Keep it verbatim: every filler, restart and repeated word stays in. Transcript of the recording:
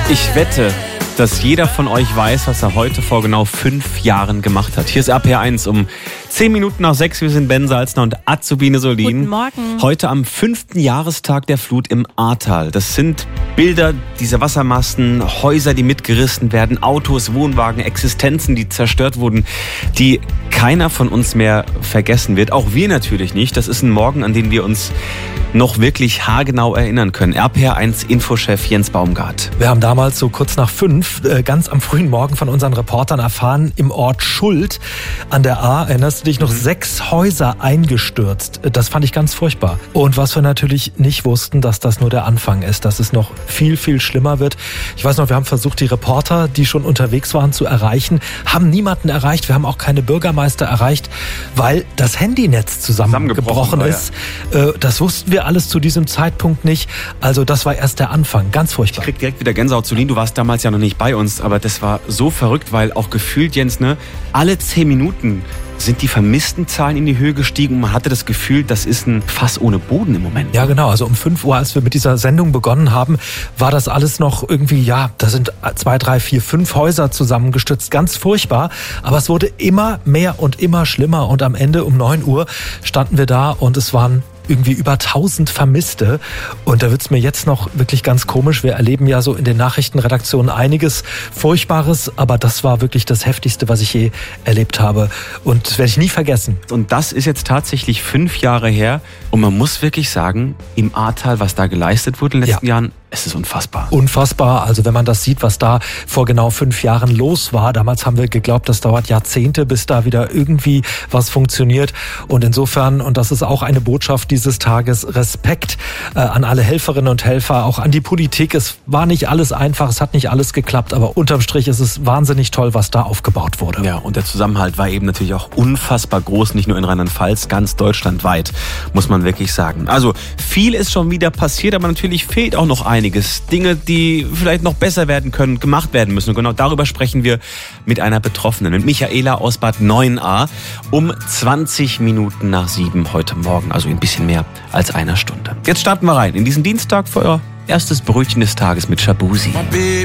Ich wette, dass jeder von euch weiß, was er heute vor genau fünf Jahren gemacht hat. Hier ist R P R eins um zehn Minuten nach sechs. Wir sind Ben Salzner und Azubine Solin. Guten Morgen. Heute am fünften Jahrestag der Flut im Ahrtal. Das sind Bilder dieser Wassermassen, Häuser, die mitgerissen werden, Autos, Wohnwagen, Existenzen, die zerstört wurden, die keiner von uns mehr vergessen wird. Auch wir natürlich nicht. Das ist ein Morgen, an den wir uns noch wirklich haargenau erinnern können. R P R eins Infochef Jens Baumgart. Wir haben damals so kurz nach fünf, äh, ganz am frühen Morgen von unseren Reportern erfahren, im Ort Schuld an der Ahr, erinnerst du dich noch, sechs Häuser eingestürzt. Das fand ich ganz furchtbar. Und was wir natürlich nicht wussten, dass das nur der Anfang ist, dass es noch viel, viel schlimmer wird. Ich weiß noch, wir haben versucht, die Reporter, die schon unterwegs waren, zu erreichen, haben niemanden erreicht. Wir haben auch keine Bürgermeister erreicht, weil das Handynetz zusammengebrochen ist. Ja. Das wussten wir alles zu diesem Zeitpunkt nicht. Also das war erst der Anfang. Ganz furchtbar. Ich krieg direkt wieder Gänsehaut. Solin, du warst damals ja noch nicht bei uns, aber das war so verrückt, weil auch gefühlt, Jens, ne, alle zehn Minuten sind die vermissten Zahlen in die Höhe gestiegen und man hatte das Gefühl, das ist ein Fass ohne Boden im Moment. Ja, genau. Also um fünf Uhr, als wir mit dieser Sendung begonnen haben, war das alles noch irgendwie, ja, da sind zwei, drei, vier, fünf Häuser zusammengestürzt. Ganz furchtbar. Aber es wurde immer mehr und immer schlimmer und am Ende um neun Uhr standen wir da und es waren irgendwie über tausend Vermisste. Und da wird's mir jetzt noch wirklich ganz komisch. Wir erleben ja so in den Nachrichtenredaktionen einiges Furchtbares, aber das war wirklich das Heftigste, was ich je erlebt habe. Und das werde ich nie vergessen. Und das ist jetzt tatsächlich fünf Jahre her. Und man muss wirklich sagen, im Ahrtal, was da geleistet wurde in den letzten ja. Jahren, es ist unfassbar. Unfassbar. Also wenn man das sieht, was da vor genau fünf Jahren los war. Damals haben wir geglaubt, das dauert Jahrzehnte, bis da wieder irgendwie was funktioniert. Und insofern, und das ist auch eine Botschaft dieses Tages, Respekt äh, an alle Helferinnen und Helfer, auch an die Politik. Es war nicht alles einfach, es hat nicht alles geklappt, aber unterm Strich ist es wahnsinnig toll, was da aufgebaut wurde. Ja, und der Zusammenhalt war eben natürlich auch unfassbar groß, nicht nur in Rheinland-Pfalz, ganz deutschlandweit, muss man wirklich sagen. Also viel ist schon wieder passiert, aber natürlich fehlt auch noch einiges. Dinge, die vielleicht noch besser werden können, gemacht werden müssen. Und genau darüber sprechen wir mit einer Betroffenen, mit Michaela aus Bad Neuenahr, um zwanzig Minuten nach sieben heute Morgen, also ein bisschen mehr als einer Stunde. Jetzt starten wir rein in diesen Dienstag für euer erstes Brötchen des Tages mit Shabusi.